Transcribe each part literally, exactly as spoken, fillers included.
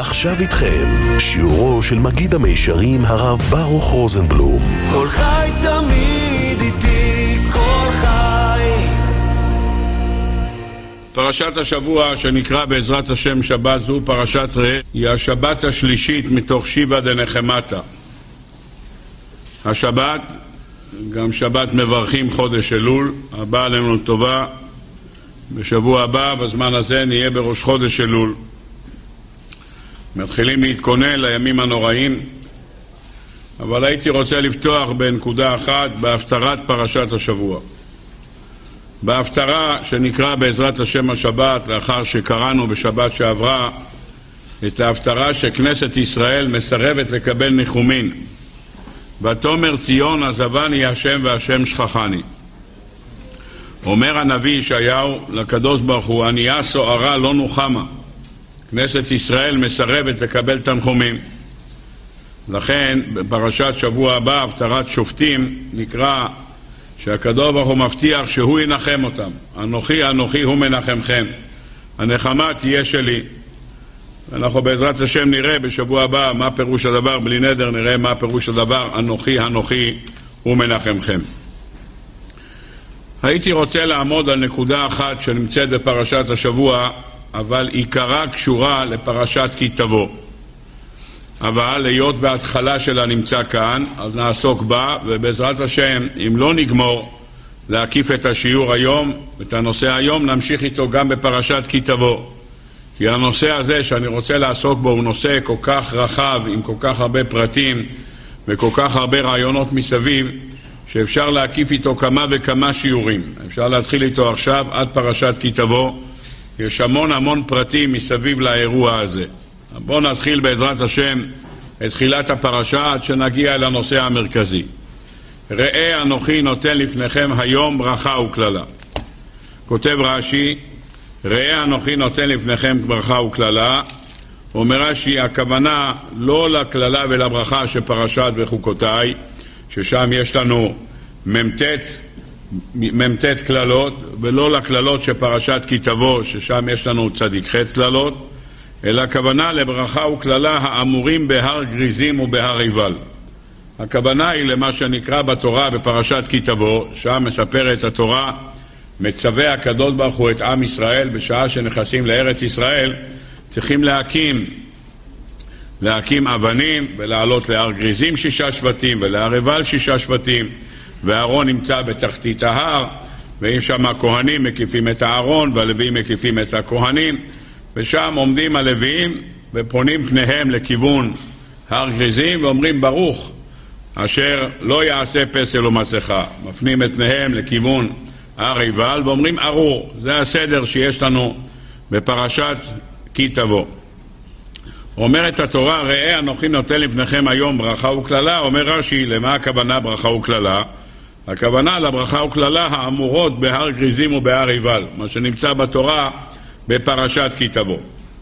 ועכשיו איתכם, שיעורו של מגיד המישרים הרב ברוך רוזנבלום. כל חי תמיד איתי, כל חי. פרשת השבוע שנקרא בעזרת השם שבת זו פרשת ראה, היא השבת השלישית מתוך שיבא דנחמתה. השבת, גם שבת מברכים חודש אלול, הבא עלינו טובה. בשבוע הבא, בזמן הזה, נהיה בראש חודש אלול. מתחילים להתכונן לימים הנוראים, אבל הייתי רוצה לפתוח בנקודה אחת, בהפטרת פרשת השבוע. בהפטרה שנקרא בעזרת השם השבת, לאחר שקראנו בשבת שעברה, את ההפטרה שכנסת ישראל מסרבת לקבל ניחומין. ותאמר ציון עזבני השם והשם שכחני. אומר הנביא ישעיהו לקדוש ברוך הוא, ענייה סוערה לא נוחמה. כנסת ישראל מסרבת לקבל תנחומים. לכן בפרשת שבוע הבא, הפטרת שופטים, נקרא שהקדוש ברוך הוא מבטיח שהוא ינחם אותם. אנוכי אנוכי הוא מנחמכם, הנחמה תהיה שלי. אנחנו בעזרת השם נראה בשבוע הבא מה פירוש הדבר, בלי נדר נראה מה פירוש הדבר אנוכי אנוכי הוא מנחמכם. הייתי רוצה לעמוד על נקודה אחת שנמצאת בפרשת השבוע, אבל עיקרה קשורה לפרשת כי תבוא. אבל היות וההתחלה שלה נמצא כאן, אז נעסוק בה, ובעזרת השם, אם לא נגמור להקיף את השיעור היום, את הנושא היום, נמשיך איתו גם בפרשת כי תבוא. כי הנושא הזה שאני רוצה לעסוק בו הוא נושא כל כך רחב, עם כל כך הרבה פרטים וכל כך הרבה רעיונות מסביב, שאפשר להקיף איתו כמה וכמה שיעורים. אפשר להתחיל איתו עכשיו עד פרשת כי תבוא. יש המון המון פרטים מסביב לאירוע הזה. בואו נתחיל בעזרת השם את תחילת הפרשה עד שנגיע אל הנושא המרכזי. ראה אנוכי נותן לפניכם היום ברכה וכללה. כותב רש"י, ראה אנוכי נותן לפניכם ברכה וכללה. אומר רש"י, הכוונה לא לכללה ולברכה שפרשת בחוקותיי, ששם יש לנו ממתת, ממתת כללות, ולא לכללות שפרשת כי תבוא, ששם יש לנו צדיק חץ כללות, אלא הכוונה לברכה וכללה האמורים בהר גריזים ובהר עיבל. הכוונה היא למה שנקרא בתורה בפרשת כי תבוא, שם מספרת התורה, מצווה הקדוש ברוך הוא את עם ישראל, בשעה שנכנסים לארץ ישראל, צריכים להקים, להקים אבנים ולעלות להר גריזים שישה שבטים ולהר עיבל שישה שבטים, והארון נמצא בתחתית ההר, ואם שם הכהנים מקיפים את הארון והלוויים מקיפים את הכהנים, ושם עומדים הלוויים ופונים פניהם לכיוון הר גריזים ואומרים ברוך אשר לא יעשה פסל ומסכה. מפנים את פניהם לכיוון הר עיבל ואומרים ארור. זה הסדר שיש לנו בפרשת כי תבוא. אומרת התורה, ראה אנוכי נותן לפניכם היום ברכה וכללה. אומר רש"י, למה הכוונה ברכה וכללה? הכוונה לברכה וכללה האמורות בהר גריזים ובהר עיבל, מה שנמצא בתורה בפרשת כי תבוא.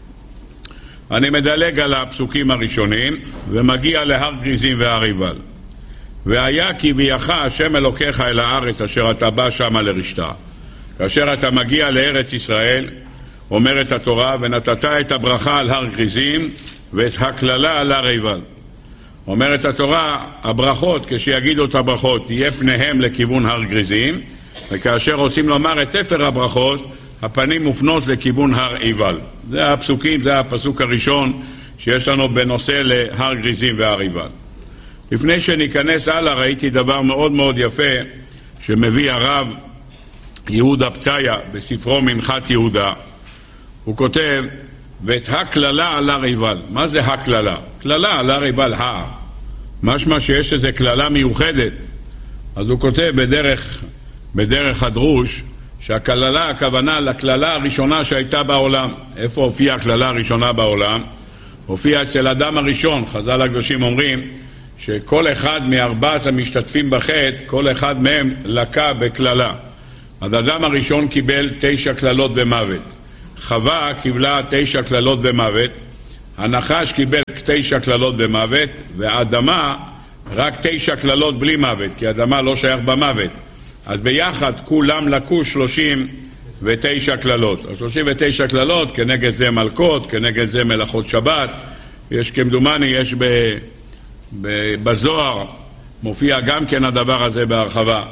אני מדלג על הפסוקים הראשונים ומגיע להר גריזים והר עיבל. והיה כי ביאך השם אלוקיך אל הארץ אשר אתה בא שמה לרשתה. כאשר אתה מגיע לארץ ישראל, אומרת התורה, ונתת את הברכה על הר גריזים ואת הכללה על הר עיבל. אומרת התורה, הברכות, כשיגידו את הברכות, תהיה פניהם לכיוון הר גריזים, וכאשר רוצים לומר את תפר הברכות, הפנים מופנות לכיוון הר עיבל. זה הפסוקים, זה הפסוק הראשון שיש לנו בנושא להר גריזים והר עיבל. לפני שניכנס הלאה, ראיתי דבר מאוד מאוד יפה שמביא הרב יהודה פתיה בספרו מנחת יהודה. הוא כותב, ואת הכללה על הר עיבל. מה זה הכללה? כללה על הר עיבל, הא. משמע שיש איזו כללה מיוחדת. אז הוא כותב בדרך, בדרך הדרוש, שהכללה, הכוונה לכללה הראשונה שהייתה בעולם. איפה הופיעה הכללה הראשונה בעולם? הופיעה אצל אדם הראשון. חז"ל הקדושים אומרים שכל אחד מארבעת המשתתפים בחטא, כל אחד מהם לקה בכללה. אז אדם הראשון קיבל תשע כללות במוות. חווה קיבלה תשע כללות במוות. הנחש קיבל תשע כללות במוות. והאדמה רק תשע כללות בלי מוות, כי האדמה לא שייך במוות. אז ביחד כולם לקו שלושים ותשע כללות. שלושים ותשע כללות, כנגד זה מלכות, כנגד זה מלאכות שבת. יש כמדומני, יש ב, ב, בזוהר, מופיע גם כן הדבר הזה בהרחבה.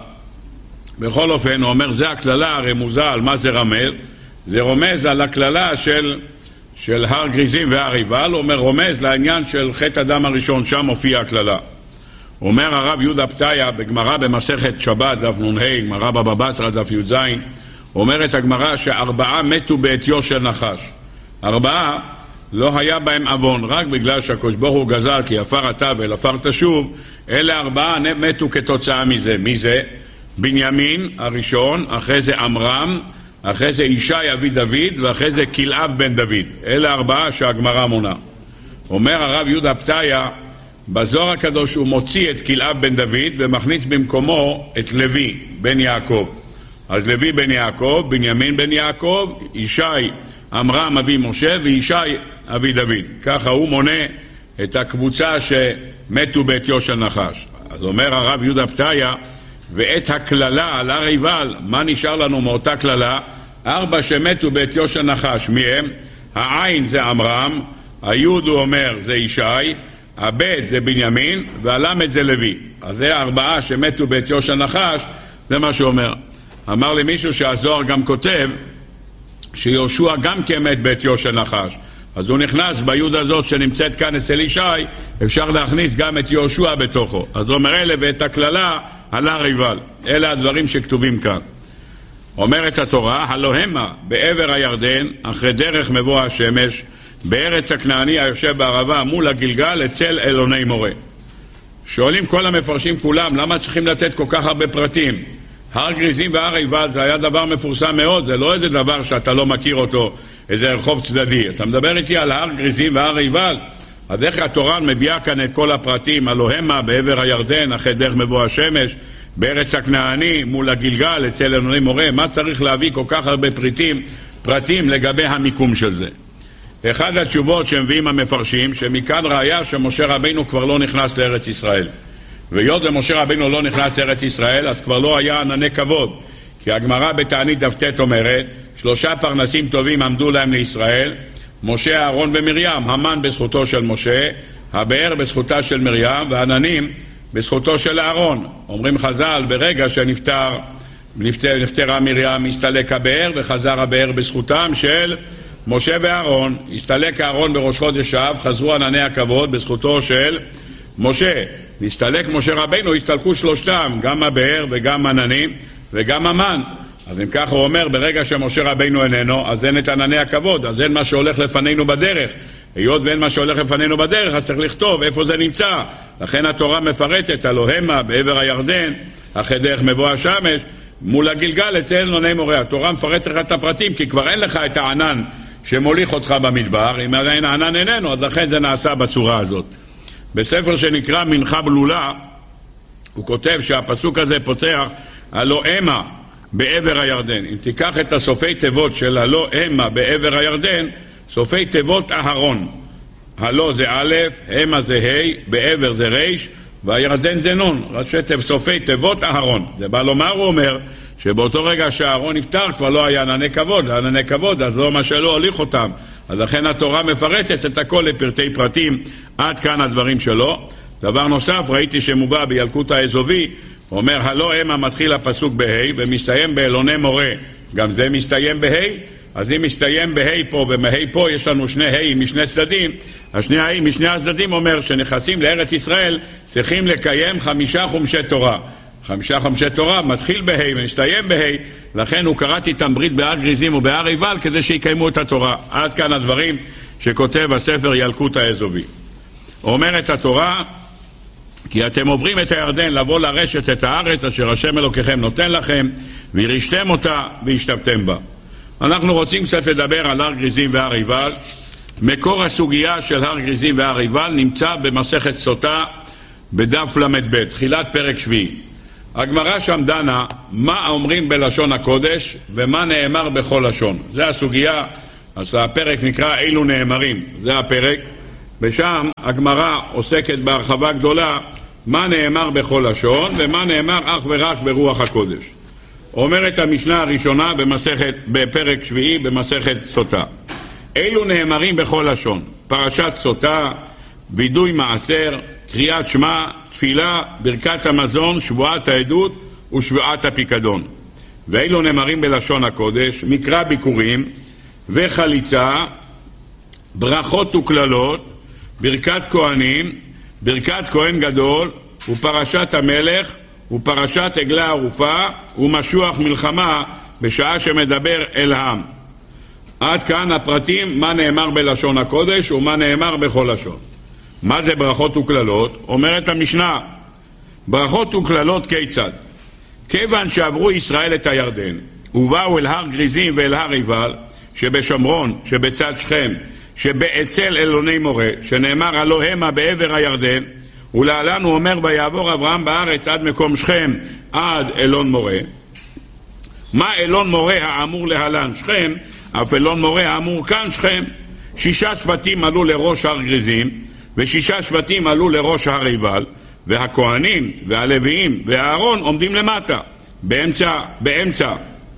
בכל אופן, הוא אומר, זה הכללה הרמוזה על מה זה רמז. זה רומז על הכללה של, של הר גריזים והר עיבל. הוא אומר, רומז לעניין של חטא הדם הראשון, שם מופיע הכללה. אומר הרב יהודה פתיה בגמרא במסכת שבת דף נ"ה, גמרא בבא בתרא דף י"ז, אומרת הגמרא שארבעה מתו בעטיו של נחש. ארבעה לא היה בהם עוון, רק בגלל שהקדוש ברוך הוא גזל כי עפר אתה ואל עפר תשוב. אלה ארבעה מתו כתוצאה מזה. מי זה? בנימין הראשון, אחרי זה עמרם, אחרי זה ישי אבי דוד, ואחרי זה כלאב בן דוד. אלה ארבעה שהגמרא מונה. אומר הרב יהודה פתיה, בזוהר הקדוש הוא מוציא את כלאב בן דוד ומכניס במקומו את לוי בן יעקב. אז לוי בן יעקב, בנימין בן יעקב, ישי עמרם אבי משה וישי אבי דוד. ככה הוא מונה את הקבוצה שמתו בעטיו של נחש. אז אומר הרב יהודה פתיה, ואת הכללה על הר עיבל, מה נשאר לנו מאותה כללה? ארבע שמתו בעטיו של נחש. מי הם? העין זה עמרם, היוד הוא אומר זה ישי, הבית זה בנימין, והלמד זה לוי. אז זה ארבעה שמתו בעטיו של נחש, זה מה שהוא אומר. אמר לי מישהו שהזוהר גם כותב שיהושע גם כמת בעטיו של נחש. אז הוא נכנס ביוד הזאת שנמצאת כאן אצל ישי, אפשר להכניס גם את יהושע בתוכו. אז הוא אומר אלה ואת הכללה על הר עיבל. אלה הדברים שכתובים כאן. אומרת התורה, הלא המה בעבר הירדן, אחרי דרך מבוא השמש, בארץ הכנעני היושב בערבה מול הגלגל אצל אלוני מורה. שואלים כל המפרשים כולם, למה צריכים לתת כל כך הרבה פרטים? הר גריזים והר עיבל זה היה דבר מפורסם מאוד, זה לא איזה דבר שאתה לא מכיר אותו, איזה רחוב צדדי. אתה מדבר איתי על הר גריזים והר עיבל, אז איך התורה מביאה כאן את כל הפרטים? הלא המה בעבר הירדן, אחרי דרך מבוא השמש, בארץ הכנעני מול הגלגל אצל אלוני מורה. מה צריך להביא כל כך הרבה פרטים, פרטים לגבי המיקום של זה? אחד התשובות שמביאים המפרשים, שמכאן ראיה שמשה רבינו כבר לא נכנס לארץ ישראל. והיות ומשה רבינו לא נכנס לארץ ישראל, אז כבר לא היה ענני כבוד. כי הגמרא בתענית דף ט' אומרת, שלושה פרנסים טובים עמדו להם לישראל, משה, אהרון ומרים, המן בזכותו של משה, הבאר בזכותה של מרים, והעננים בזכותו של אהרון. אומרים חז"ל, ברגע שנפטר, נפטר, נפטרה מרים, הסתלק הבאר, וחזר הבאר בזכותם של משה ואהרון. הסתלק אהרון בראש חודש אב, חזרו ענני הכבוד בזכותו של משה. נסתלק משה רבינו, הסתלקו שלושתם, גם הבאר וגם עננים וגם המן. אז אם ככה הוא אומר, ברגע שמשה רבינו איננו, אז אין את ענני הכבוד, אז אין מה שהולך לפנינו בדרך. היות ואין מה שהולך לפנינו בדרך, אז צריך לכתוב איפה זה נמצא. לכן התורה מפרטת, הלא המה בעבר הירדן, אחרי דרך מבוא השמש, מול הגלגל אצל אלוני מורה. התורה מפרט לך את הפרטים, כי כבר אין לך את הענן שמוליך אותך במדבר. אם עדיין הענן איננו, אז לכן זה נעשה בצורה הזאת. בספר שנקרא מנחה בלולה, הוא כותב שהפסוק הזה פותח, הלא המה בעבר הירדן. אם תיקח את הסופי תיבות של הלא המה בעבר הירדן, סופי תיבות אהרון. הלא זה א', המה זה ה', בעבר זה ר', והירדן זה נון. ראשי סופי תיבות אהרון. זה בא לומר, הוא אומר, שבאותו רגע שהאהרון נפטר כבר לא היה ענני כבוד, ענני כבוד, אז לא מה שלא הוליך אותם. אז לכן התורה מפרטת את הכל לפרטי פרטים, עד כאן הדברים שלו. דבר נוסף, ראיתי שמובא בילקוט האזובי, אומר, הלא המה מתחיל הפסוק בה' ומסתיים באלוני מורה, גם זה מסתיים בה'. אז אם מסתיים בה' פה ומה' פה יש לנו שני ה' משני צדדים, השני ה' משני הצדדים אומר שנכנסים לארץ ישראל צריכים לקיים חמישה חומשי תורה. חמישה חומשי תורה מתחיל בה' ומסתיים בה', לכן הוא קראת איתם ברית בהר גריזים ובהר עיבל כדי שיקיימו את התורה. עד כאן הדברים שכותב הספר ילקוט האזובי. אומרת התורה, כי אתם עוברים את הירדן לבוא לרשת את הארץ אשר השם אלוקיכם נותן לכם, וירשתם אותה והשתבתם בה. אנחנו רוצים קצת לדבר על הר גריזים והר עיבל. מקור הסוגיה של הר גריזים והר עיבל נמצא במסכת סוטה בדף למד ב', תחילת פרק שביעי. הגמרא שם דנה מה אומרים בלשון הקודש ומה נאמר בכל לשון. זה הסוגיה, אז הפרק נקרא אילו נאמרים, זה הפרק. ושם הגמרא עוסקת בהרחבה גדולה מה נאמר בכל לשון ומה נאמר אך ורק ברוח הקודש. אומרת המשנה הראשונה במסכת, בפרק שביעי במסכת סוטה. אלו נאמרים בכל לשון, פרשת סוטה, וידוי מעשר, קריאת שמע, תפילה, ברכת המזון, שבועת העדות ושבועת הפיקדון. ואלו נאמרים בלשון הקודש, מקרא ביקורים וחליצה, ברכות וכללות, ברכת כהנים, ברכת כהן גדול ופרשת המלך ופרשת עגלה ערופה ומשוח מלחמה בשעה שמדבר אל העם. עד כאן הפרטים מה נאמר בלשון הקודש ומה נאמר בכל לשון. מה זה ברכות וכללות? אומרת המשנה, ברכות וכללות כיצד? כיוון שעברו ישראל את הירדן ובאו אל הר גריזים ואל הר עיבל שבשומרון, שבצד שכם, שבאצל אלוני מורה, שנאמר הלא המה בעבר הירדן, ולהלן הוא אומר ויעבור אברהם בארץ עד מקום שכם עד אלון מורה. מה אלון מורה האמור להלן שכם? אף אלון מורה האמור כאן שכם. שישה שבטים עלו לראש הר גריזים ושישה שבטים עלו לראש הר עיבל, והכהנים והלוויים והארון עומדים למטה באמצע, באמצע.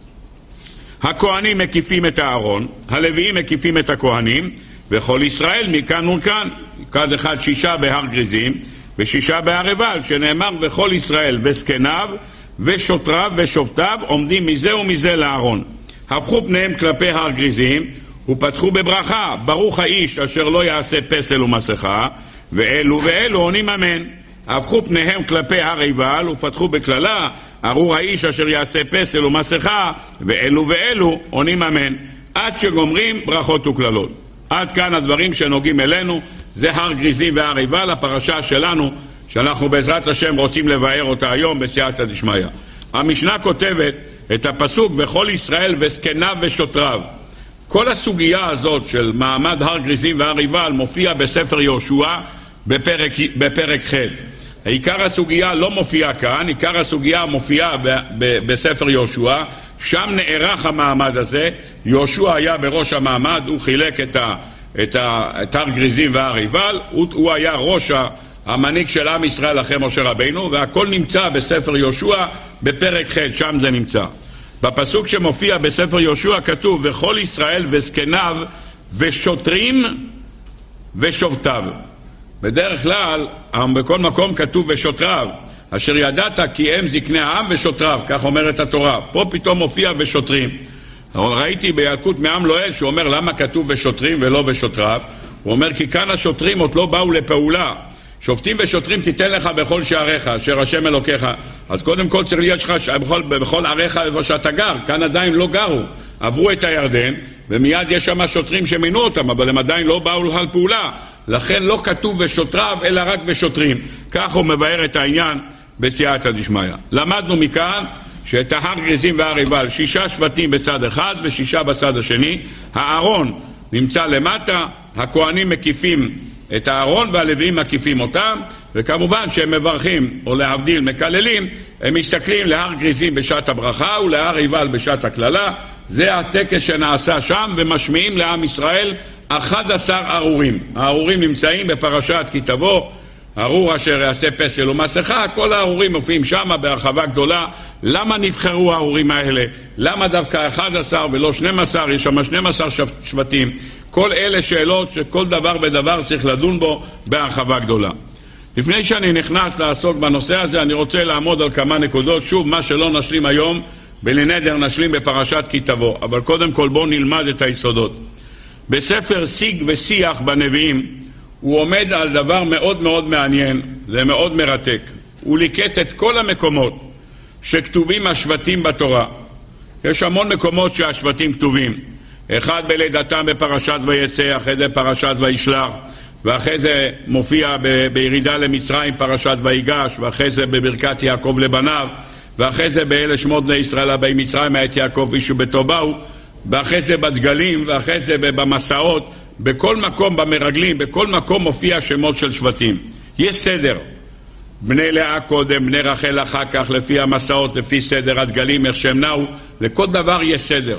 הכהנים מקיפים את הארון, הלוויים מקיפים את הכהנים, וכל ישראל מכאן וכאן, כד אחד שישה בהר גריזים ושישה בהר עיבל, שנאמר וכל ישראל וזקניו ושוטריו ושופטיו עומדים מזה ומזה לארון. הפכו פניהם כלפי הר גריזים ופתחו בברכה, ברוך האיש אשר לא יעשה פסל ומסכה, ואלו ואלו עונים אמן. הפכו פניהם כלפי הר עיבל ופתחו בכללה, ארור האיש אשר יעשה פסל ומסכה, ואלו ואלו עונים אמן. עד שגומרים ברכות וכללות. עד כאן הדברים שנוגעים אלינו, זה הר גריזים והר עיבל, הפרשה שלנו שאנחנו בעזרת השם רוצים לבאר אותה היום בסייעתא דשמיא. המשנה כותבת את הפסוק וכל ישראל וזקניו ושוטריו. כל הסוגיה הזאת של מעמד הר גריזים והר עיבל מופיע בספר יהושע בפרק, בפרק ח'. עיקר הסוגיה לא מופיע כאן, עיקר הסוגיה מופיעה ב, ב, בספר יהושע, שם נערך המעמד הזה. יהושע היה בראש המעמד, הוא חילק את, ה, את, ה, את הר גריזים והר עיבל, הוא, הוא היה ראש המנהיג של עם ישראל אחרי משה רבינו, והכל נמצא בספר יהושע בפרק ח', שם זה נמצא. בפסוק שמופיע בספר יהושע כתוב וכל ישראל וזקניו ושוטרים ושובטיו. בדרך כלל בכל מקום כתוב ושוטריו, אשר ידעת כי הם זקני העם ושוטריו, כך אומרת התורה. פה פתאום מופיע ושוטרים. ראיתי בילקוט מעם לואל שהוא אומר למה כתוב ושוטרים ולא ושוטריו. הוא אומר כי כאן השוטרים עוד לא באו לפעולה. שופטים ושוטרים תיתן לך בכל שעריך אשר השם אלוקיך. אז קודם כל צריך להיות לך בכל, בכל עריך איפה שאתה גר. כאן עדיין לא גרו, עברו את הירדן ומיד יש שם שוטרים שמינו אותם, אבל הם עדיין לא באו על פעולה, לכן לא כתוב ושוטריו אלא רק ושוטרים. כך הוא מבאר את העניין בסייעתא דשמיא. למדנו מכאן שאת ההר גריזים והר עיבל שישה שבטים בצד אחד ושישה בצד השני. הארון נמצא למטה, הכהנים מקיפים את הארון והלוויים מקיפים אותם, וכמובן שהם מברכים או להבדיל מקללים, הם מסתכלים להר גריזים בשעת הברכה ולהר עיבל בשעת הכללה. זה הטקס שנעשה שם, ומשמיעים לעם ישראל אחד עשר ארורים. הארורים נמצאים בפרשת כי תבוא, ארור אשר יעשה פסל ומסכה, כל הארורים מופיעים שם בהרחבה גדולה. למה נבחרו הארורים האלה? למה דווקא אחד עשר ולא שנים עשר? יש שם שנים עשר שבטים. כל אלה שאלות שכל דבר בדבר צריך לדון בו בהרחבה גדולה. לפני שאני נכנס לעסוק בנושא הזה, אני רוצה לעמוד על כמה נקודות. שוב, מה שלא נשלים היום, בלי נדר נשלים בפרשת כי תבוא. אבל קודם כל בואו נלמד את היסודות. בספר שיג ושיח בנביאים, הוא עומד על דבר מאוד מאוד מעניין, זה מאוד מרתק. הוא ליקט את כל המקומות שכתובים השבטים בתורה. יש המון מקומות שהשבטים כתובים. אחד בלידתם בפרשת ויצא, אחרי זה פרשת וישלח, ואחרי זה מופיע ב- בירידה למצרים פרשת ויגש, ואחרי זה בברכת יעקב לבניו, ואחרי זה באלה שמות בני ישראל הבאים מצרים את יעקב אישו ביתו באו, ואחרי זה בדגלים, ואחרי זה במסעות. בכל מקום במרגלים, בכל מקום מופיע שמות של שבטים. יש סדר. בני לאה קודם, בני רחל אחר כך, לפי המסעות, לפי סדר הדגלים, איך שהם נעו, לכל דבר יש סדר.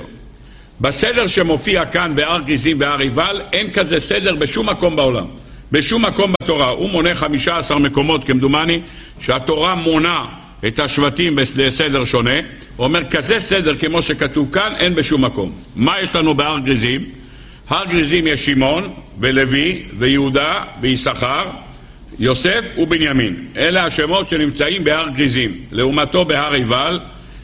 בסדר שמופיע כאן בהר גריזים והר עיבל, אין כזה סדר בשום מקום בעולם. בשום מקום בתורה. הוא מונה חמישה עשר מקומות כמדומני, שהתורה מונה את השבטים בסדר שונה, הוא אומר, כזה סדר כמו שכתוב כאן, אין בשום מקום. מה יש לנו בהר גריזים? הר גריזים יש שמעון ולוי ויהודה ויששכר, יוסף ובנימין. אלה השמות שנמצאים בהר גריזים. לעומתו בהר עיבל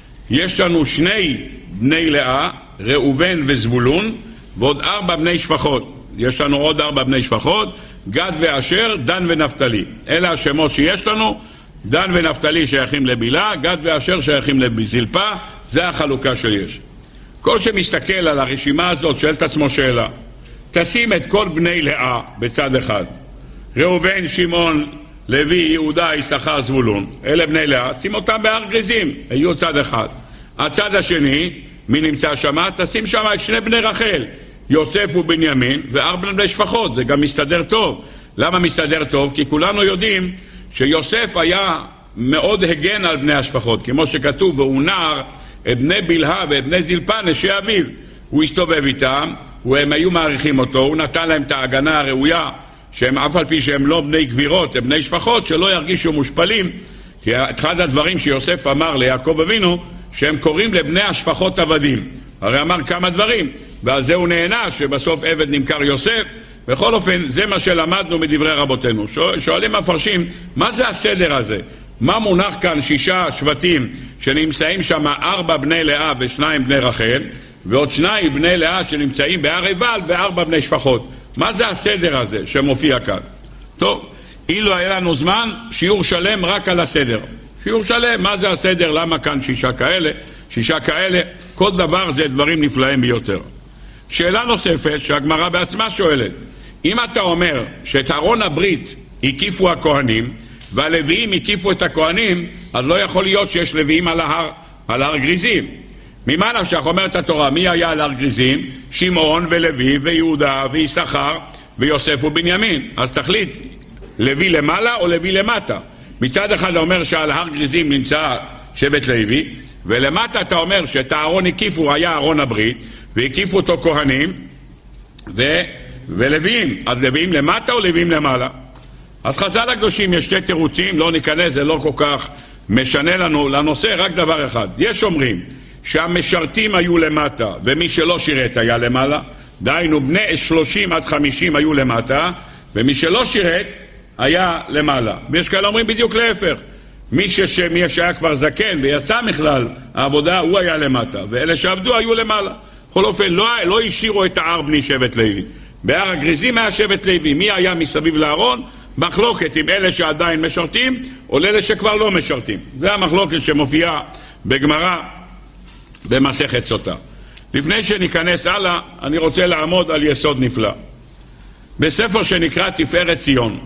יש לנו שני בני לאה, ראובן וזבולון, ועוד ארבע בני שפחות. יש לנו עוד ארבע בני שפחות, גד ואשר, דן ונפתלי. אלה השמות שיש לנו. דן ונפתלי שייכים לבילה, גד ואשר שייכים לזלפה. זה החלוקה שיש. כל שמסתכל על הרשימה הזאת שואל את עצמו שאלה. תשים את כל בני לאה בצד אחד. ראובן, שמעון, לוי, יהודה, יששכר, זבולון. אלה בני לאה. שים אותם בהר גריזים. היו צד אחד. הצד השני, מי נמצא שמה? תשים שמה את שני בני רחל. יוסף ובנימין וארבע בני שפחות. זה גם מסתדר טוב. למה מסתדר טוב? כי כולנו יודעים שיוסף היה מאוד הגן על בני השפחות. כמו שכתוב, והוא נער את בני בלהה ואת בני זלפה נשי אביו. הוא הסתובב איתם, והם היו מעריכים אותו, הוא נתן להם את ההגנה הראויה, שהם אף על פי שהם לא בני גבירות, הם בני שפחות, שלא ירגישו מושפלים. כי אחד הדברים שיוסף אמר ליעקב אבינו, שהם קוראים לבני השפחות עבדים. הרי אמר כמה דברים, ועל זה הוא נהנה שבסוף עבד נמכר יוסף. בכל אופן, זה מה שלמדנו מדברי רבותינו. שואלים מפרשים, מה זה הסדר הזה? מה מונח כאן שישה שבטים שנמצאים שם ארבע בני לאה ושניים בני רחל, ועוד שניים בני לאה שנמצאים בהר עיבל וארבע בני שפחות? מה זה הסדר הזה שמופיע כאן? טוב, אילו היה לנו זמן, שיעור שלם רק על הסדר. שיעור שלם, מה זה הסדר? למה כאן שישה כאלה? שישה כאלה, כל דבר זה דברים נפלאים ביותר. שאלה נוספת שהגמרא בעצמה שואלת, אם אתה אומר שאת ארון הברית הקיפו הכהנים והלוויים הקיפו את הכהנים, אז לא יכול להיות שיש לוויים על ההר, על הר גריזים. ממה נפשך? אומרת התורה, מי היה על הר גריזים? שמעון ולוי ויהודה ויששכר ויוסף ובנימין. אז תחליט, לוי למעלה או לוי למטה? מצד אחד אומר שעל הר גריזים נמצא שבט לוי, ולמטה אתה אומר שאת הארון הקיפו, היה ארון הברית, והקיפו אותו כהנים ו... ולוויים. אז לוויים למטה או לוויים למעלה? אז חז"ל הקדושים יש שתי תירוצים, לא ניכנס, זה לא כל כך משנה לנו לנושא, רק דבר אחד. יש אומרים שהמשרתים היו למטה ומי שלא שירת היה למעלה, דהיינו בני שלושים עד חמישים היו למטה ומי שלא שירת היה למעלה. ויש כאלה אומרים בדיוק להפך, מי, שש... מי שהיה כבר זקן ויצא מכלל העבודה הוא היה למטה, ואלה שעבדו היו למעלה. בכל אופן לא, לא השאירו את הער בני שבט לוי. בהר הגריזים היה שבט לוי. מי היה מסביב לארון? מחלוקת עם אלה שעדיין משרתים או לאלה שכבר לא משרתים. זה המחלוקת שמופיעה בגמרא במסכת סוטה. לפני שניכנס הלאה, אני רוצה לעמוד על יסוד נפלא. בספר שנקרא תפארת ציון,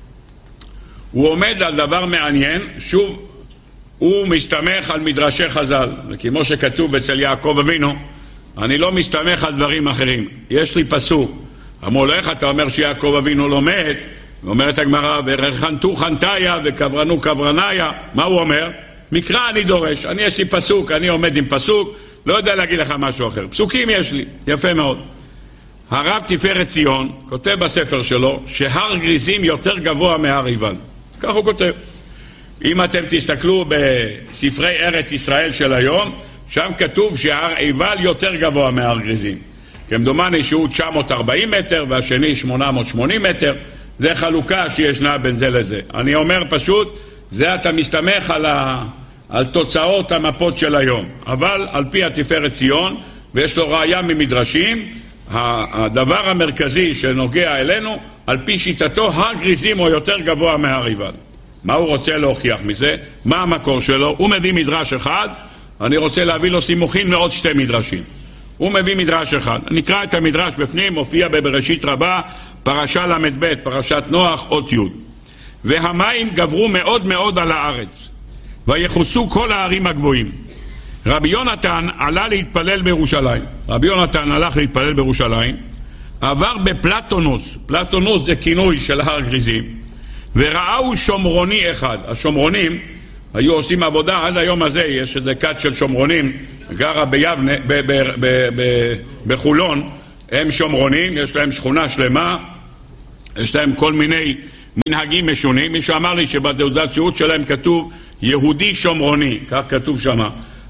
הוא עומד על דבר מעניין. שוב, הוא מסתמך על מדרשי חז"ל, וכמו שכתוב אצל יעקב אבינו, אני לא מסתמך על דברים אחרים. יש לי פסוק, אמרו לו, איך אתה אומר שיעקב אבינו לא מת? אומרת הגמרא, ורחנתו חנתיה וקברנו קברניה. מה הוא אומר? מקרא אני דורש, אני יש לי פסוק, אני עומד עם פסוק, לא יודע להגיד לך משהו אחר. פסוקים יש לי, יפה מאוד. הרב תפארת ציון כותב בספר שלו שהר גריזים יותר גבוה מהר עיבל. כך הוא כותב. אם אתם תסתכלו בספרי ארץ ישראל של היום, שם כתוב שהר עיבל יותר גבוה מהר גריזים. כמדומני שהוא תשע מאות וארבעים מטר והשני שמונה מאות ושמונים מטר. זה חלוקה שישנה בין זה לזה. אני אומר פשוט, זה אתה מסתמך על, ה... על תוצאות המפות של היום. אבל על פי התפארת ציון, ויש לו ראיה ממדרשים, הדבר המרכזי שנוגע אלינו, על פי שיטתו, הר גריזים הוא יותר גבוה מהר עיבל. מה הוא רוצה להוכיח מזה? מה המקור שלו? הוא מביא מדרש אחד, אני רוצה להביא לו סימוכין מעוד שתי מדרשים. הוא מביא מדרש אחד. נקרא את המדרש בפנים, מופיע בבראשית רבה, פרשה למד ב', פרשת נוח, אות י'. והמים גברו מאוד מאוד על הארץ, ויחוסו כל הערים הגבוהים. רבי יונתן עלה להתפלל בירושלים. רבי יונתן הלך להתפלל בירושלים, עבר בפלטונוס, פלטונוס זה כינוי של הר גריזים, וראהו שומרוני אחד. השומרונים היו עושים עבודה, עד היום הזה יש איזה כת של שומרונים, גרה ביבנה, ב- ב- ב- ב- בחולון, הם שומרונים, יש להם שכונה שלמה, יש להם כל מיני מנהגים משונים. מישהו אמר לי שבתעודת זהות שלהם כתוב יהודי שומרוני, כך כתוב שמה.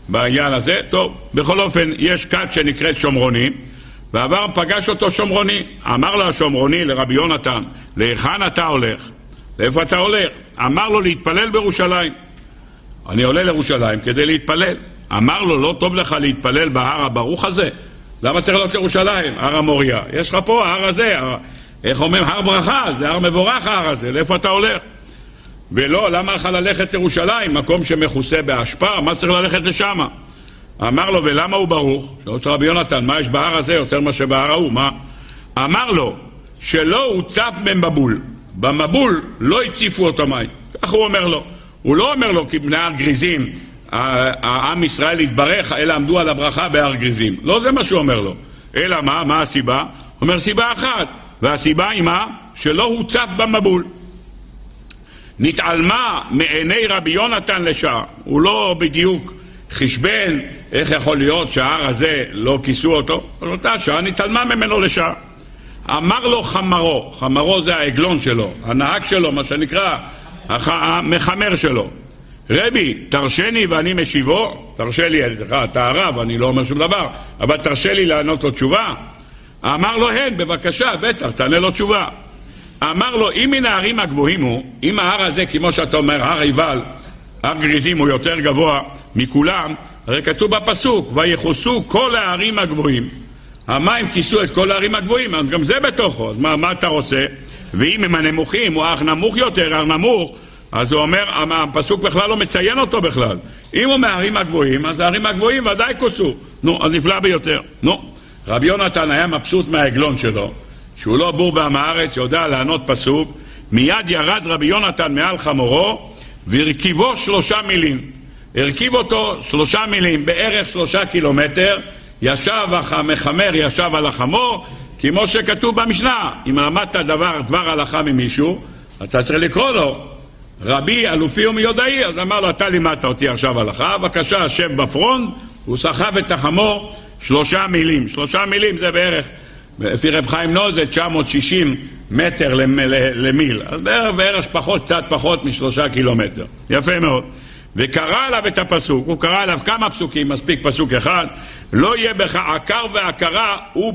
בעניין הזה. טוב, בכל אופן, יש כת שנקראת שומרוני, ועבר פגש אותו שומרוני. אמר לו השומרוני לרבי יונתן, להיכן אתה הולך? לאיפה אתה הולך? אמר לו להתפלל בירושלים. אני עולה לירושלים כדי להתפלל. אמר לו, לא טוב לך להתפלל בהר הברוך הזה? למה צריך לעלות לירושלים? הר המוריה. יש לך פה ההר הזה, הר... איך אומרים? הר ברכה, זה הר מבורך ההר הזה, לאיפה אתה הולך? ולא, למה לך ללכת לירושלים? מקום שמכוסה בהשפעה, מה צריך ללכת לשם? אמר לו, ולמה הוא ברוך? שאלות רבי יונתן, מה יש בהר הזה יותר מה שבהר ההוא? מה? אמר לו, שלא הוצף במבול. במבול לא הציפו אותו מים. כך הוא אומר לו. הוא לא אומר לו, כי בני הר גריזים, העם ישראל התברך, אלא עמדו על הברכה בהר גריזים. לא זה מה שהוא אומר לו. אלא מה? מה הסיבה? הוא אומר סיבה אחת. והסיבה היא מה? שלא הוצף במבול. נתעלמה מעיני רבי יונתן לשעה. הוא לא בדיוק חשבן איך יכול להיות שההר הזה לא כיסו אותו. אבל אותה שעה נתעלמה ממנו לשעה. אמר לו חמרו, חמרו זה העגלון שלו, הנהג שלו, מה שנקרא המחמר שלו. רבי, תרשני ואני משיבו. תרשה לי, אתה הרב, אני לא אומר שום דבר, אבל תרשה לי לענות לו תשובה. אמר לו הן, בבקשה, בטח, תענה לו תשובה. אמר לו, אם מן הערים הגבוהים הוא, אם ההר הזה, כמו שאתה אומר, הר עיבל, הר גריזים הוא יותר גבוה מכולם, הרי כתוב בפסוק, ויחוסו כל הערים הגבוהים. המים כיסו את כל הערים הגבוהים, אז גם זה בתוכו. אז מה, מה אתה עושה? ואם הם הנמוכים, הוא אך נמוך יותר, הר נמוך, אז הוא אומר, הפסוק בכלל לא מציין אותו בכלל. אם הוא מהערים הגבוהים, אז הערים הגבוהים ודאי כוסו. נו, אז נפלא ביותר. נו, רבי יונתן היה מבסוט מהעגלון שלו, שהוא לא בור בעם הארץ, שיודע לענות פסוק. מיד ירד רבי יונתן מעל חמורו, והרכיבו שלושה מילים. הרכיב אותו שלושה מילים, בערך שלושה קילומטר, ישב המחמר, ישב על החמור, כמו שכתוב במשנה. אם למדת דבר, דבר הלכה ממישהו, אתה צריך לקרוא לו, רבי אלופי ומיודעי. אז אמר לו, אתה לימדת אותי עכשיו הלכה, בבקשה, שב בפרונט. הוא סחב את החמור שלושה מילים. שלושה מילים זה בערך, לפי רב חיים נוז, זה תשע מאות ושישים מטר למיל. אז בערך, בערך פחות, קצת פחות משלושה קילומטר. יפה מאוד. וקרא עליו את הפסוק. הוא קרא עליו כמה פסוקים, מספיק פסוק אחד. לא יהיה בך עקר ועקרה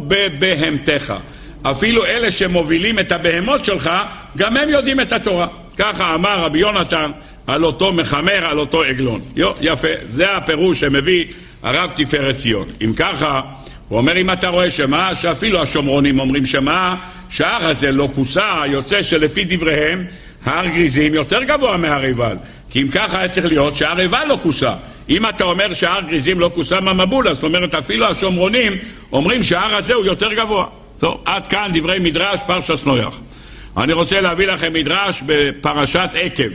ובבהמתך. אפילו אלה שמובילים את הבהמות שלך, גם הם יודעים את התורה. ככה אמר רבי יונתן על אותו מחמר, על אותו עגלון. יו, יפה, זה הפירוש שמביא הרב תפארת ציון. אם ככה, הוא אומר, אם אתה רואה שמה, שאפילו השומרונים אומרים שמה, שההר הזה לא כוסה, יוצא שלפי דבריהם, הר גריזים יותר גבוה מהר עיבל. כי אם ככה היה צריך להיות שההר עיבל לא כוסה. אם אתה אומר שההר גריזים לא כוסה מהמבול, אז זאת אומרת אפילו השומרונים אומרים שההר הזה הוא יותר גבוה. טוב, עד כאן דברי מדרש פרשת נויח. אני רוצה להביא לכם מדרש בפרשת עקב.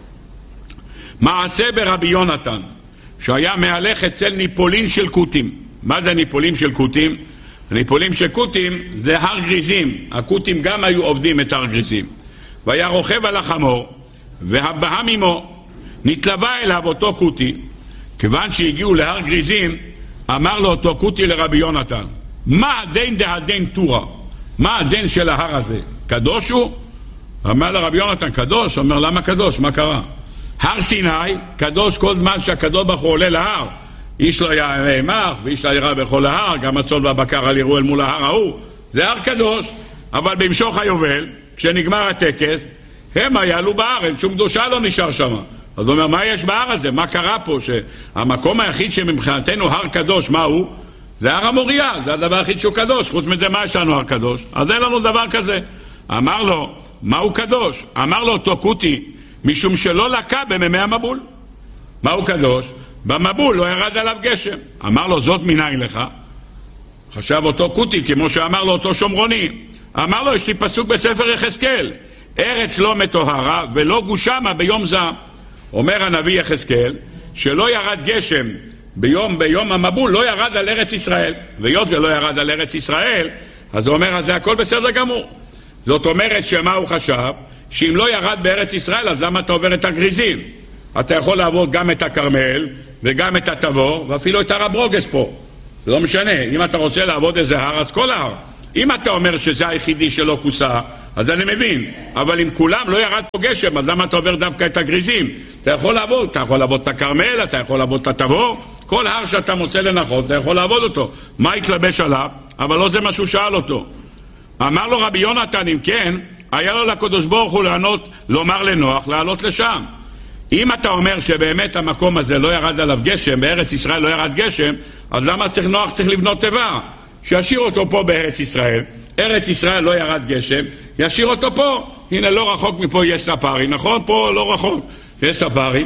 מעשה ברבי יונתן, שהיה מהלך אצל ניפולין של קוטים. מה זה ניפולים של קוטים? ניפולים של קוטים זה הר גריזים. הקוטים גם היו עובדים את הר גריזים. והיה רוכב על החמור, והבהם עמו. נתלווה אליו אותו קוטי. כיוון שהגיעו להר גריזים, אמר לו אותו קוטי לרבי יונתן, מה הדין דהדין תורה? מה הדין של ההר הזה? קדוש הוא? אמר לרבי יונתן, קדוש? אומר, למה קדוש? מה קרה? הר סיני, קדוש כל זמן שהקדוש ברוך הוא עולה להר. איש לא יאמר, ואיש לא יראה בכל ההר, גם הצאן והבקר על יראו אל מול ההר ההוא. זה הר קדוש. אבל במשוך היובל, כשנגמר הטקס, הם יעלו בארץ, שום קדושה לא נשאר שם. אז הוא אומר, מה יש בהר הזה? מה קרה פה? שהמקום היחיד שמבחינתנו הר קדוש, מה הוא? זה הר המוריה, זה הדבר היחיד שהוא קדוש. חוץ מזה, מה יש לנו הר קדוש? אז אין לנו דבר כזה. אמר לו, מה הוא קדוש? אמר לו אותו קוטי, משום שלא לקה במימי המבול. מה הוא קדוש? במבול לא ירד עליו גשם. אמר לו, זאת מנין לך? חשב אותו קוטי, כמו שאמר לו אותו שומרוני. אמר לו, יש לי פסוק בספר יחזקאל, ארץ לא מטוהרה ולא גושמה ביום זעם. אומר הנביא יחזקאל, שלא ירד גשם ביום, ביום המבול, לא ירד על ארץ ישראל. והיות ולא ירד על ארץ ישראל, אז הוא אומר, אז זה הכל בסדר גמור. זאת אומרת שמה הוא חשב? שאם לא ירד בארץ ישראל, אז למה אתה עובר את הגריזים? אתה יכול לעבור גם את הכרמל, וגם את התבור, ואפילו את הר הברוגז פה. זה לא משנה. אם אתה רוצה לעבוד איזה הר, אז כל ההר. אם אתה אומר שזה היחידי שלא כוסה, אז אני מבין. אבל אם כולם לא ירד פה גשם, אז למה אתה עובר דווקא את הגריזים? אתה יכול לעבוד, אתה יכול לעבוד את הכרמל, אתה יכול לעבוד את התבור, כל הר שאתה מוצא לנכון, אתה יכול לעבוד אותו. מה יתלבש עליו? אבל לא זה מה שהוא שאל אותו. אמר לו רבי יונתן, אם כן, היה לו לקדוש ברוך הוא לענות, לומר לנוח, לעלות לשם. אם אתה אומר שבאמת המקום הזה לא ירד עליו גשם, בארץ ישראל לא ירד גשם, אז למה צריך נוח צריך לבנות תיבה? שישאיר אותו פה בארץ ישראל. ארץ ישראל לא ירד גשם, ישאיר אותו פה. הנה לא רחוק מפה יש ספרי, נכון? פה לא רחוק יש ספרי.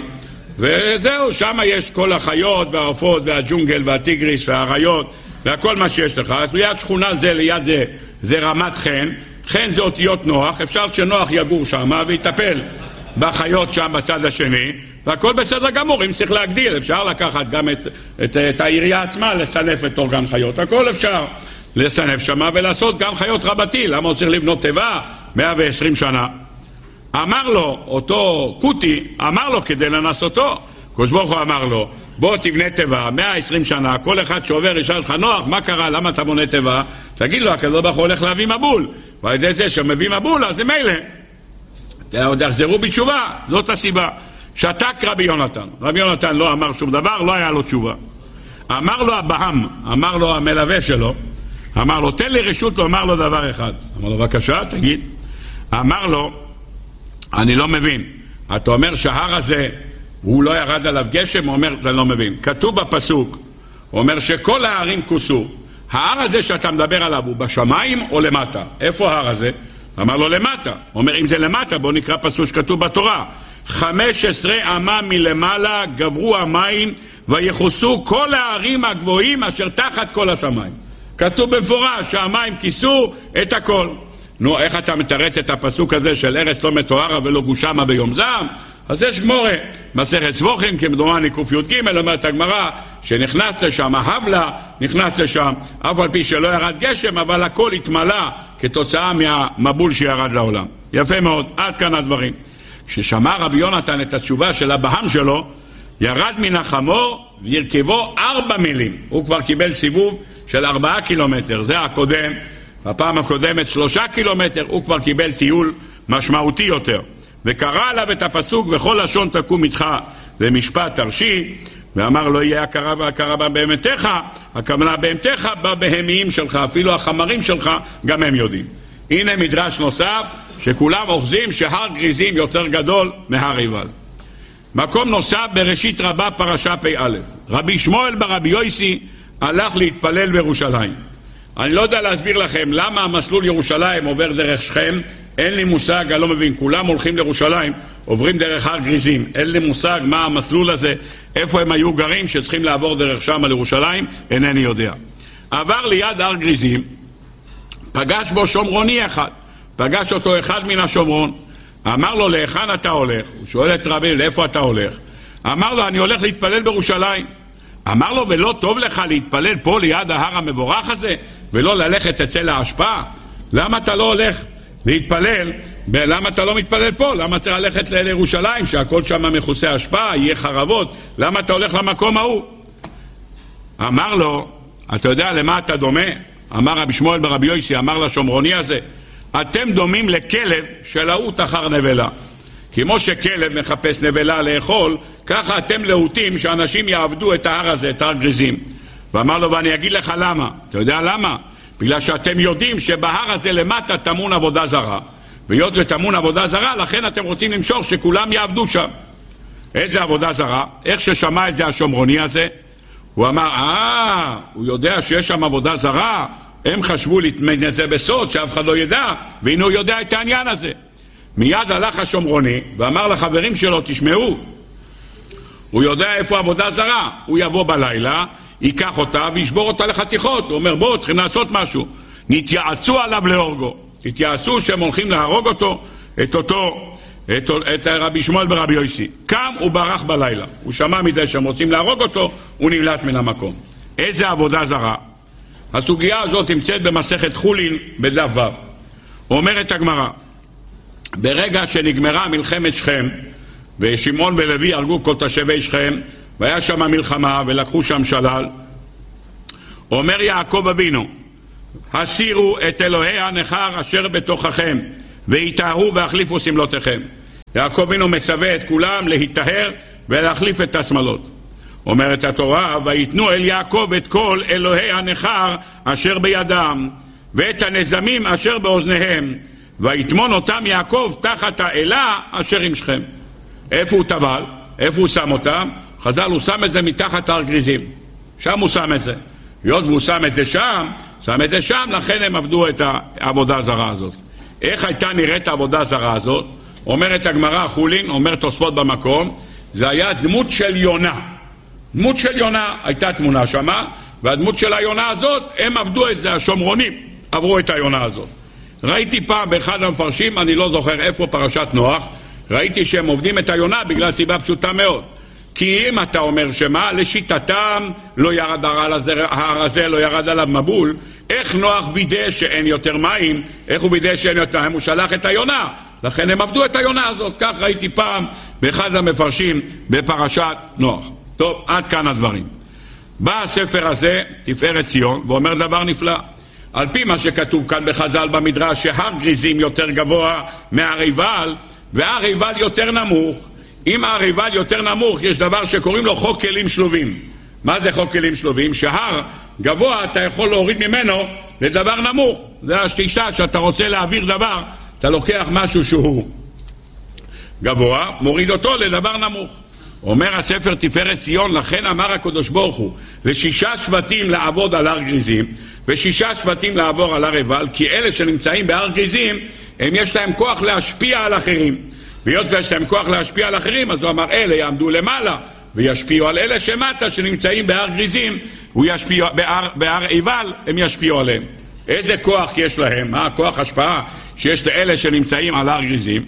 וזהו, שם יש כל החיות והעופות והג'ונגל והטיגריס והאריות והכל מה שיש לך. ליד שכונה זה ליד זה, זה רמת חן. חן זה אותיות נוח, אפשר שנוח יגור שם ויטפל בחיות שם בצד השני, והכל בסדר גמור. אם צריך להגדיל, אפשר לקחת גם את, את, את העירייה עצמה, לסנף בתור גן חיות, הכל אפשר לסנף שם ולעשות גן חיות רבתי. למה הוא צריך לבנות טבע מאה ועשרים שנה? אמר לו אותו קוטי, אמר לו כדי לנסותו, הקדוש ברוך הוא אמר לו, בוא תבנה טבע מאה ועשרים שנה, כל אחד שעובר ישאל לך, נוח, מה קרה, למה אתה בונה טבע? תגיד לו, הקדוש ברוך הוא הולך להביא מבול, ועל ידי זה שמביא מבול, אז זה מילא עוד יחזרו בתשובה. זאת הסיבה. שתק רבי יונתן. רבי יונתן לא אמר שום דבר, לא היה לו תשובה. אמר לו אברהם, אמר לו המלווה שלו, אמר לו, תן לי רשות לומר לו דבר אחד. אמר לו, בבקשה, תגיד. אמר לו, אני לא מבין. אתה אומר שההר הזה הוא לא ירד עליו גשם? הוא אומר, אני לא מבין. כתוב בפסוק, הוא אומר שכל ההרים כוסו. ההר הזה שאתה מדבר עליו הוא בשמיים או למטה? איפה ההר הזה? אמר לו למטה. הוא אומר, אם זה למטה, בוא נקרא פסוק שכתוב בתורה. חמש עשרה אמה מלמעלה גברו המים ויחוסו כל הערים הגבוהים אשר תחת כל השמיים. כתוב במפורש שהמים כיסו את הכל. נו, איך אתה מתרץ את הפסוק הזה של ארץ לא מתוארה ולא גושמה ביום זעם? אז יש גמורה, מסכת סבוכים, כמדומני ק"ג, אומרת הגמרא, שנכנס לשם, ההבלה נכנס לשם, אף על פי שלא ירד גשם, אבל הכל התמלא כתוצאה מהמבול שירד לעולם. יפה מאוד, עד כאן הדברים. כששמע רבי יונתן את התשובה של אברהם שלו, ירד מן החמור וירכבו ארבע מילים. הוא כבר קיבל סיבוב של ארבעה קילומטר, זה הקודם, הפעם הקודמת שלושה קילומטר, הוא כבר קיבל טיול משמעותי יותר. וקרא עליו את הפסוק, וכל לשון תקום איתך למשפט תרשי, ואמר לו, יהיה הכרה והכרה בהמתך, הכוונה בהמתך בבהמיים שלך, אפילו החמרים שלך, גם הם יודעים. הנה מדרש נוסף, שכולם אוחזים שהר גריזים יותר גדול מהר עיבל. מקום נוסף בראשית רבה פרשה פ"א. רבי שמואל ברבי יוסי הלך להתפלל בירושלים. אני לא יודע להסביר לכם למה המסלול ירושלים עובר דרך שכם, אין לי מושג, אני לא מבין, כולם הולכים לירושלים, עוברים דרך הר גריזים, אין לי מושג מה המסלול הזה, איפה הם היו גרים שצריכים לעבור דרך שם על ירושלים, אינני יודע. עבר ליד הר גריזים, פגש בו שומרוני אחד, פגש אותו אחד מן השומרון, אמר לו, להיכן אתה הולך? הוא שואל את רבי, לאיפה אתה הולך? אמר לו, אני הולך להתפלל בירושלים. אמר לו, ולא טוב לך להתפלל פה ליד ההר המבורך הזה, ולא ללכת אצל ההשפעה? למה אתה לא הולך להתפלל? למה אתה לא מתפלל פה? למה צריך ללכת לירושלים, שהכל שם מכוסה השפעה, יהיה חרבות? למה אתה הולך למקום ההוא? אמר לו, אתה יודע למה אתה דומה? אמר רבי שמואל ברבי יוסי, אמר לשומרוני הזה, אתם דומים לכלב שלהוט אחר נבלה. כמו שכלב מחפש נבלה לאכול, ככה אתם להוטים שאנשים יעבדו את ההר הזה, את הר גריזים. ואמר לו, ואני אגיד לך למה. אתה יודע למה? בגלל שאתם יודעים שבהר הזה למטה תמון עבודה זרה. והיות ותמון עבודה זרה, לכן אתם רוצים למשוך שכולם יעבדו שם. איזה עבודה זרה? איך ששמע את זה השומרוני הזה? הוא אמר, אה, הוא יודע שיש שם עבודה זרה, הם חשבו להתמין את זה בסוד, שאף אחד לא ידע, והנה הוא יודע את העניין הזה. מיד הלך השומרוני, ואמר לחברים שלו, תשמעו, הוא יודע איפה עבודה זרה, הוא יבוא בלילה, ייקח אותה וישבור אותה לחתיכות. הוא אומר, בואו, צריכים לעשות משהו. נתייעצו עליו להורגו. התייעצו שהם הולכים להרוג אותו, את אותו, את, את רבי שמואל ברבי יוסי. קם וברח בלילה. הוא שמע מזה שהם רוצים להרוג אותו, הוא נמלט מן המקום. איזה עבודה זרה? הסוגיה הזאת נמצאת במסכת חולין בדף ו'. אומרת הגמרא, ברגע שנגמרה מלחמת שכם, ושמעון ולוי הרגו כל תושבי שכם, והיה שם מלחמה ולקחו שם שלל, אומר יעקב אבינו, הסירו את אלוהי הנכר אשר בתוככם, ויטהרו והחליפו סמלותיכם. יעקב אבינו מצווה את כולם להיטהר ולהחליף את השמלות. אומרת התורה, ויתנו אל יעקב את כל אלוהי הנכר אשר בידם, ואת הנזמים אשר באוזניהם, ויתמון אותם יעקב תחת האלה אשר עם שכם. איפה הוא טבל? איפה הוא שם אותם? חז"ל, הוא שם את זה מתחת הר גריזים. שם הוא שם את זה. היות והוא שם את זה שם, שם את זה שם, לכן הם עבדו את העבודה הזרה הזאת. איך הייתה נראית העבודה הזרה הזאת? אומרת הגמרא חולין, אומר תוספות במקום, זה היה דמות של יונה. דמות של יונה, הייתה תמונה שמה, והדמות של היונה הזאת, הם עבדו את זה, השומרונים עברו את היונה הזאת. ראיתי פעם באחד המפרשים, אני לא זוכר איפה, פרשת נוח, ראיתי שהם עובדים את היונה בגלל סיבה פשוטה מאוד. כי אם אתה אומר שמה, לשיטתם לא ירד ההר הזה, לא ירד עליו מבול, איך נוח וידא שאין יותר מים? איך הוא וידא שאין יותר מים? הוא שלח את היונה. לכן הם עבדו את היונה הזאת. כך ראיתי פעם באחד המפרשים בפרשת נוח. טוב, עד כאן הדברים. בא הספר הזה, תפארת ציון, ואומר דבר נפלא. על פי מה שכתוב כאן בחז"ל במדרש, שהר גריזים יותר גבוה מהר עיבל, והר עיבל יותר נמוך. אם הר עיבל יותר נמוך, יש דבר שקוראים לו חוק כלים שלובים. מה זה חוק כלים שלובים? שהר גבוה אתה יכול להוריד ממנו לדבר נמוך. זה השתישה שאתה רוצה להעביר דבר, אתה לוקח משהו שהוא גבוה, מוריד אותו לדבר נמוך. אומר הספר תפארת ציון, לכן אמר הקדוש ברוך הוא לשישה שבטים לעבוד על הר גריזים ושישה שבטים לעבור על הר עיבל, כי אלה שנמצאים בהר גריזים הם יש להם כוח להשפיע על אחרים, והיות ויש להם כוח להשפיע על אחרים, אז הוא אמר אלה יעמדו למעלה וישפיעו על אלה שמטה שנמצאים בהר גריזים, הוא ישפיע בהר, בהר עיבל, הם ישפיעו עליהם. איזה כוח יש להם? מה הכוח השפעה שיש לאלה שנמצאים על הר גריזים?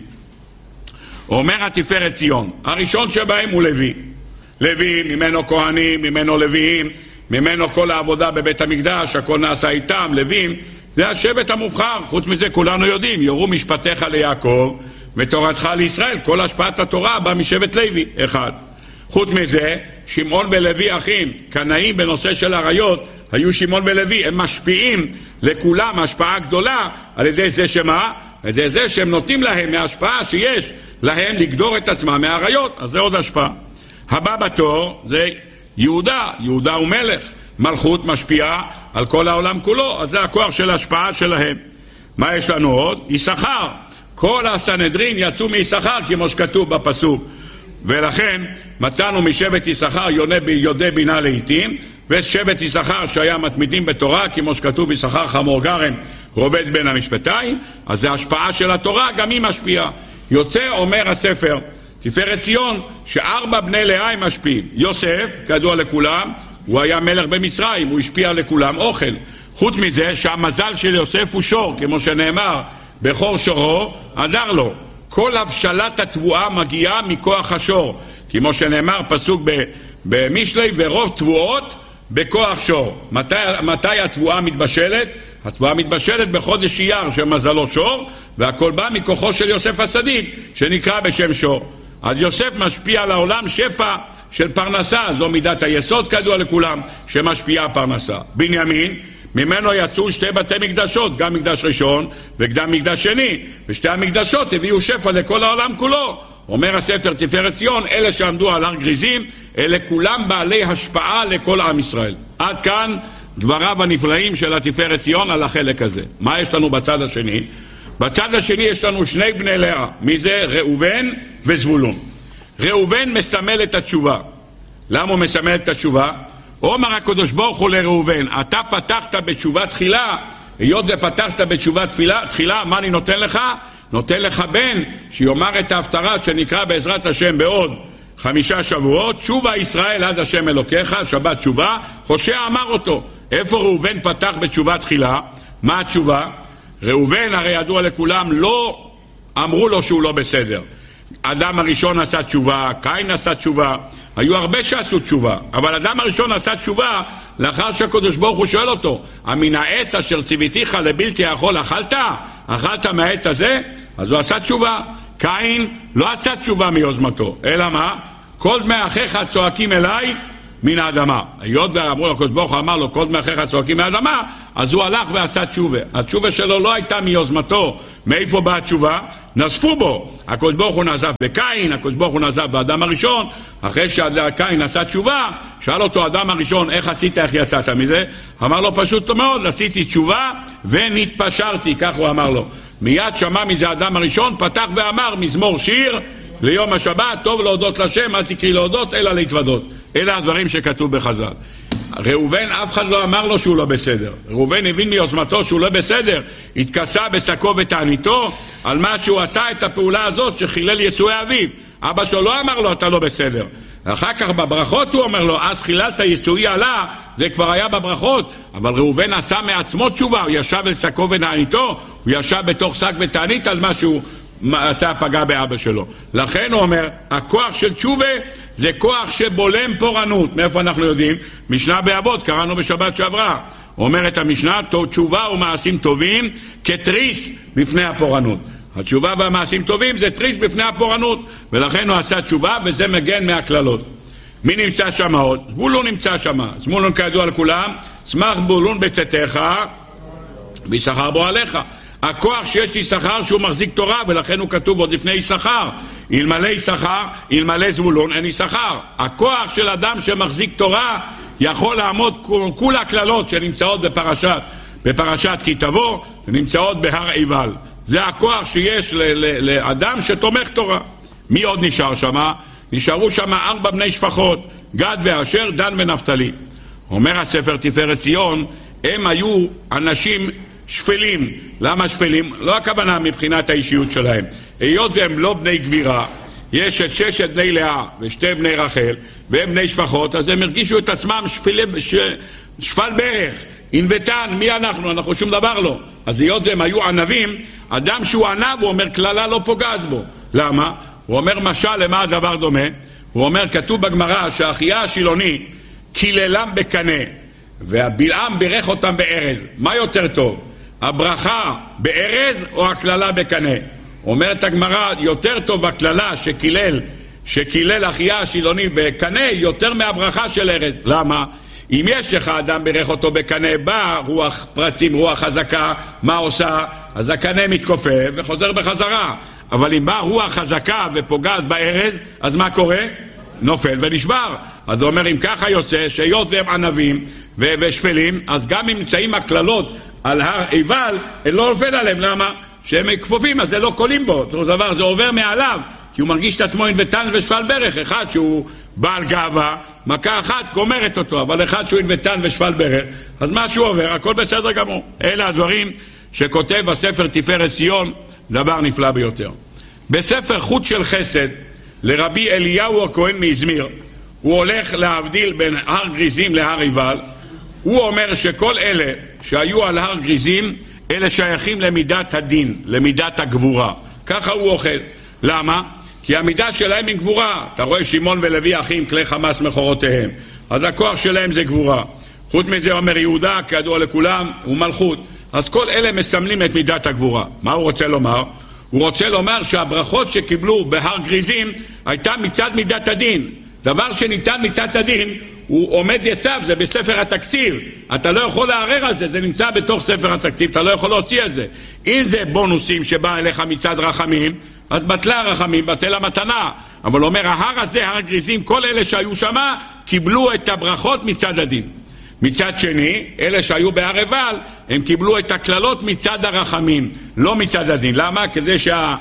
אומר התפארת ציון, הראשון שבהם הוא לוי. לוי, ממנו כהנים, ממנו לוויים, ממנו כל העבודה בבית המקדש, הכל נעשה איתם, לוויים, זה השבט המובחר. חוץ מזה כולנו יודעים, יורו משפטיך ליעקב ותורתך לישראל, כל השפעת התורה בא משבט לוי, אחד. חוץ מזה, שמעון ולוי אחים, קנאים בנושא של עריות, היו שמעון ולוי, הם משפיעים לכולם השפעה גדולה על ידי זה שמה? על ידי זה שהם נותנים להם מההשפעה שיש להם לגדור את עצמם מהעריות, אז זה עוד השפעה. הבא בתור זה יהודה, יהודה הוא מלך, מלכות משפיעה על כל העולם כולו, אז זה הכוח של ההשפעה שלהם. מה יש לנו עוד? יששכר, כל הסנהדרין יצאו מיששכר כמו שכתוב בפסוק, ולכן מצאנו משבט יששכר יודעי בינה לעתים, ושבט יששכר שהיה מתמידים בתורה כמו שכתוב יששכר חמור גרם רובד בין המשפטיים, אז זה השפעה של התורה, גם היא משפיעה. יוצא אומר הספר תפארת ציון שארבע בני לאה הם משפיעים. יוסף, כדוע לכולם, הוא היה מלך במצרים, הוא השפיע לכולם אוכל. חוץ מזה שהמזל של יוסף הוא שור, כמו שנאמר בכור שורו עזר לו. כל הבשלת התבואה מגיעה מכוח השור, כמו שנאמר פסוק במשלי, ורוב תבואות בכוח שור. מתי, מתי התבואה מתבשלת? התבואה מתבשלת בחודש אייר שמזלו שור, והכל בא מכוחו של יוסף הצדיק שנקרא בשם שור. אז יוסף משפיע על העולם שפע של פרנסה, זו מידת היסוד כדוע לכולם שמשפיעה פרנסה. בנימין, ממנו יצאו שתי בתי מקדשות, גם מקדש ראשון וגם מקדש שני, ושתי המקדשות הביאו שפע לכל העולם כולו. אומר הספר תפארת ציון, אלה שעמדו על הר גריזים, אלה כולם בעלי השפעה לכל עם ישראל. עד כאן דבריו הנפלאים של התפארת ציון על החלק הזה. מה יש לנו בצד השני? בצד השני יש לנו שני בני לאה. מי זה? ראובן וזבולון. ראובן מסמל את התשובה. למה הוא מסמל את התשובה? אומר הקדוש ברוך הוא לראובן, אתה פתחת בתשובה תחילה, היות ופתחת בתשובה תחילה, תחילה, מה אני נותן לך? נותן לך בן שיאמר את ההפטרה שנקרא בעזרת השם בעוד חמישה שבועות, תשובה ישראל עד השם אלוקיך, שבת תשובה. הושע אמר אותו. איפה ראובן פתח בתשובה תחילה? מה התשובה? ראובן הרי ידוע לכולם, לא אמרו לו שהוא לא בסדר. אדם הראשון עשה תשובה, קין עשה תשובה, היו הרבה שעשו תשובה, אבל אדם הראשון עשה תשובה לאחר שהקדוש ברוך הוא שואל אותו, מן העץ אשר ציוויתיך לבלתי יכול אכלת? אכלת מהעץ הזה? אז הוא עשה תשובה. קין לא עשה תשובה מיוזמתו, אלא מה? כל דמי אחיך צועקים אליי מן האדמה. היות ואמרו לו, הקדוש ברוך הוא אמר לו, כל דמי אחיך צועקים מהאדמה, אז הוא הלך ועשה תשובה. התשובה שלו לא הייתה מיוזמתו. מאיפה באה התשובה? נזפו בו. הקדוש ברוך הוא נזף בקין, הקדוש ברוך הוא נזף באדם הראשון. אחרי שקין עשה תשובה, שאל אותו האדם הראשון, איך עשית, איך יצאת מזה? אמר לו, פשוט מאוד, עשיתי תשובה ונתפשרתי, כך הוא אמר לו. מיד שמע מזה האדם הראשון, פתח ואמר, מזמור שיר ליום השבת, טוב להודות לשם, אל תקריא להודות, אלא להתוודות. אלה הדברים שכתוב בחז"ל. ראובן, אף אחד לא אמר לו שהוא לא בסדר. ראובן הבין מיוזמתו שהוא לא בסדר, התכסה בשקו ותעניתו על מה שהוא עשה את הפעולה הזאת שחילל יצואי אביו. אבא שלו לא אמר לו, אתה לא בסדר. אחר כך בברכות הוא אומר לו, אז חיללת יצואי עלה, זה כבר היה בברכות. אבל ראובן עשה מעצמו תשובה, הוא ישב אל שקו ותעניתו, הוא ישב בתוך שק ותענית על מה שהוא עשה, פגע באבא שלו. לכן הוא אומר, הכוח של תשובה זה כוח שבולם פורענות. מאיפה אנחנו יודעים? משנה באבות, קראנו בשבת שעברה. אומרת המשנה, תשובה ומעשים טובים כתריס בפני הפורענות. התשובה והמעשים טובים זה תריס בפני הפורענות, ולכן הוא עשה תשובה וזה מגן מהכללות. מי נמצא שם עוד? זבולון נמצא שם. זבולון כידוע לכולם, שמח זבולון בצאתך ויששכר בו עליך. הכוח שיש לי שכר שהוא מחזיק תורה, ולכן הוא כתוב עוד לפני שכר. אלמלא שכר, אלמלא זבולון, אין לי שכר. הכוח של אדם שמחזיק תורה יכול לעמוד כל הכללות שנמצאות בפרשת, בפרשת כי תבוא, ונמצאות בהר עיבל. זה הכוח שיש ל- ל- לאדם שתומך תורה. מי עוד נשאר שם? נשארו שם ארבע בני שפחות, גד ואשר, דן ונפתלי. אומר הספר תפארת ציון, הם היו אנשים שפלים. למה שפלים? לא הכוונה מבחינת האישיות שלהם. היות והם לא בני גבירה, יש את ששת בני לאה ושתי בני רחל, והם בני שפחות, אז הם הרגישו את עצמם שפלים, ש... שפל ברך, אינבטן, מי אנחנו? אנחנו שום דבר לא. אז היות והם היו ענבים, אדם שהוא ענב, הוא אומר, כללה לא פוגעת בו. למה? הוא אומר, משל, למה הדבר דומה? הוא אומר, כתוב בגמרא שהאחיה השילוני קיללם בקנה, והבלעם בירך אותם בארז. מה יותר טוב? הברכה בארז או הכללה בקנה? אומרת הגמרא, יותר טוב הכללה שקילל, שקילל אחיה השילוני בקנה, יותר מהברכה של ארז. למה? אם יש לך אדם בירך אותו בקנה, בא רוח פרצים, רוח חזקה, מה עושה? אז הקנה מתכופף וחוזר בחזרה. אבל אם בא רוח חזקה ופוגעת בארז, אז מה קורה? נופל ונשבר. אז הוא אומר, אם ככה יוצא, שהיות והם ענבים ו- ושפלים, אז גם אם נמצאים הכללות על הר עיבל, הם לא נופל עליהם. למה? שהם כפופים, אז זה לא קולים בו. זאת אומרת, זה עובר מעליו, כי הוא מרגיש את עצמו אינבטן ושפל ברך. אחד שהוא בעל גאווה, מכה אחת גומרת אותו, אבל אחד שהוא אינבטן ושפל ברך, אז מה שהוא עובר, הכל בסדר גמור. אלה הדברים שכותב בספר תפארת ציון, דבר נפלא ביותר. בספר חוט של חסד, לרבי אליהו הכהן מאזמיר, הוא הולך להבדיל בין הר גריזים להר עיבל. הוא אומר שכל אלה שהיו על הר גריזים, אלה שייכים למידת הדין, למידת הגבורה. ככה הוא אוכל. למה? כי המידה שלהם היא גבורה. אתה רואה שמעון ולוי אחים, כלי חמאס מחורותיהם. אז הכוח שלהם זה גבורה. חוץ מזה אומר יהודה, כידוע לכולם, הוא מלכות. אז כל אלה מסמלים את מידת הגבורה. מה הוא רוצה לומר? הוא רוצה לומר שהברכות שקיבלו בהר גריזים הייתה מצד מידת הדין. דבר שניתן מידת הדין, הוא עומד יצב, זה בספר התקציב. אתה לא יכול לערער על זה, זה נמצא בתוך ספר התקציב, אתה לא יכול להוציא את זה. אם זה בונוסים שבא אליך מצד רחמים, אז בטלה הרחמים, בטל המתנה. אבל אומר, ההר הזה, הר גריזים, כל אלה שהיו שם, קיבלו את הברכות מצד הדין. מצד שני, אלה שהיו בהר עיבל, הם קיבלו את הכללות מצד הרחמים, לא מצד הדין. למה? כדי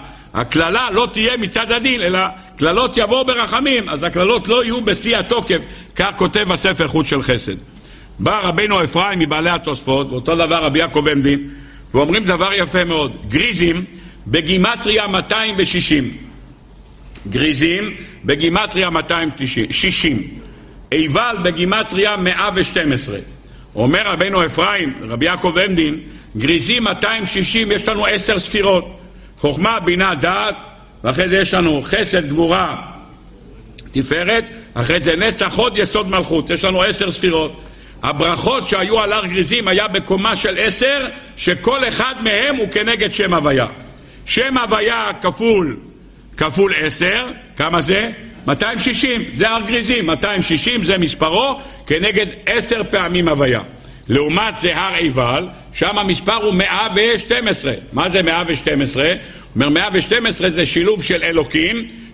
שהכללה לא תהיה מצד הדין, אלא כללות יבואו ברחמים, אז הכללות לא יהיו בשיא התוקף, כך כותב הספר חוט של חסד. בא רבינו אפרים מבעלי התוספות, ואותו דבר רבי יעקב עמדין, ואומרים דבר יפה מאוד, גריזים בגימטריה מאתיים ושישים. גריזים בגימטריה מאתיים ושישים. עיבל בגימטריה מאה ושתים עשרה. אומר רבינו אפרים, רבי יעקב עמדין, גריזים מאתיים ושישים, יש לנו עשר ספירות. חוכמה, בינה, דעת, ואחרי זה יש לנו חסד, גבורה, תפארת, אחרי זה נצח, הוד, יסוד, מלכות. יש לנו עשר ספירות. הברכות שהיו על הר גריזים היה בקומה של עשר, שכל אחד מהם הוא כנגד שם הוויה. שם הוויה כפול, כפול עשר, כמה זה? מאתיים ושישים, זה הר גריזים, מאתיים ושישים זה מספרו כנגד עשר פעמים הוויה. לעומת זה הר עיבל, שם המספר הוא מאה ושתים עשרה. מה זה מאה ושתים עשרה? אומר מאה ושתים עשרה זה שילוב של אלוקים,